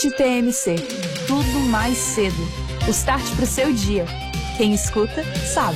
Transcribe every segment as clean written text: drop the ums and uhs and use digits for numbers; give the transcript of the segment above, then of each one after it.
Start TMC. Tudo mais cedo. O start pro seu dia. Quem escuta, sabe.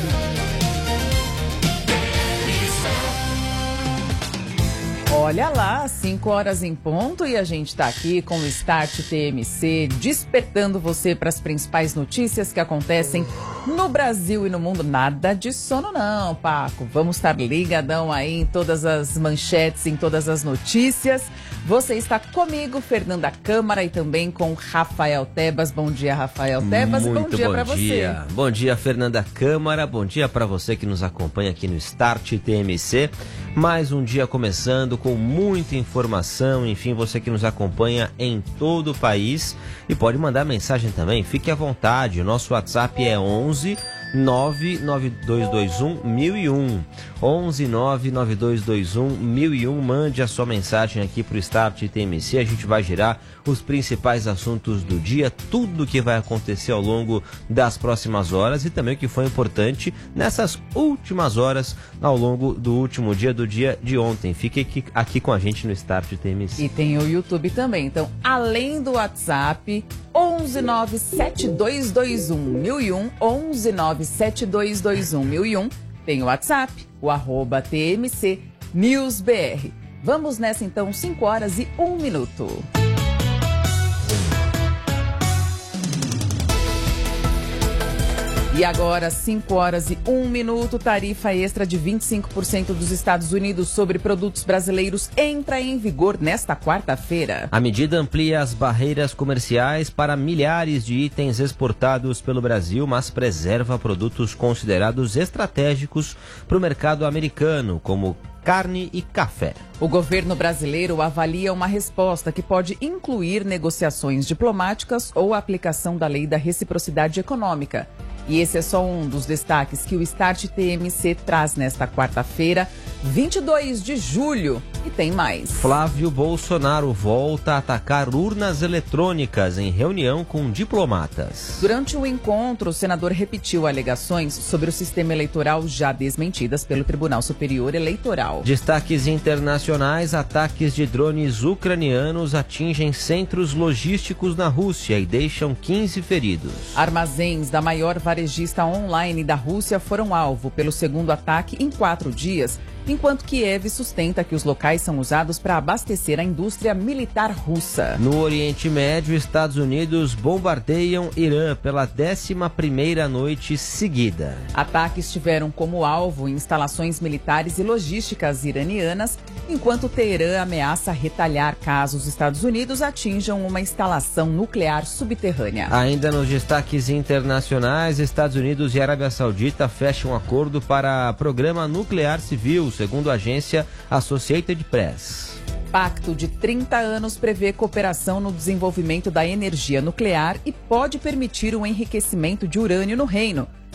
Olha lá, 5 horas em ponto e a gente está aqui com o Start TMC, despertando você para as principais notícias que acontecem no Brasil e no mundo. Nada de sono não, Paco. Vamos estar ligadão aí em todas as manchetes, em todas as notícias. Você está comigo, Fernanda Câmara, e também com Rafael Tebas. Bom dia, Rafael Tebas. Bom dia para você. Bom dia, Fernanda Câmara. Bom dia para você que nos acompanha aqui no Start TMC. Mais um dia começando com muita informação. Enfim, você que nos acompanha em todo o país e pode mandar mensagem também. Fique à vontade. O nosso WhatsApp é 11 99221 1001. 11 99221 1001. Mande a sua mensagem aqui para o Start TMC. A gente vai girar os principais assuntos do dia, tudo que vai acontecer ao longo das próximas horas e também o que foi importante nessas últimas horas ao longo do último dia, do dia de ontem. Fique aqui com a gente no Start TMC. E tem o YouTube também. Então, além do WhatsApp, 11 97221 1001, 11 97221 1001, tem o WhatsApp, o @TMC NewsBR. Vamos nessa então, 5 horas e 1 minuto. E agora, 5 horas e 1 minuto, tarifa extra de 25% dos Estados Unidos sobre produtos brasileiros entra em vigor nesta quarta-feira. A medida amplia as barreiras comerciais para milhares de itens exportados pelo Brasil, mas preserva produtos considerados estratégicos para o mercado americano, como carne e café. O governo brasileiro avalia uma resposta que pode incluir negociações diplomáticas ou a aplicação da lei da reciprocidade econômica. E esse é só um dos destaques que o Start TMC traz nesta quarta-feira, 22 de julho. E tem mais. Flávio Bolsonaro volta a atacar urnas eletrônicas em reunião com diplomatas. Durante o encontro, o senador repetiu alegações sobre o sistema eleitoral já desmentidas pelo Tribunal Superior Eleitoral. Destaques internacionais: ataques de drones ucranianos atingem centros logísticos na Rússia e deixam 15 feridos. Armazéns da maior varejista online da Rússia foram alvo pelo segundo ataque em 4 dias, enquanto Kiev sustenta que os locais são usados para abastecer a indústria militar russa. No Oriente Médio, Estados Unidos bombardeiam Irã pela 11ª noite seguida. Ataques tiveram como alvo instalações militares e logísticas iranianas, enquanto Teherã ameaça retalhar caso os Estados Unidos atinjam uma instalação nuclear subterrânea. Ainda nos destaques internacionais, Estados Unidos e Arábia Saudita fecham um acordo para programa nuclear civil, segundo a agência Associated Press. Pacto de 30 anos prevê cooperação no desenvolvimento da energia nuclear e pode permitir o enriquecimento de urânio no reino.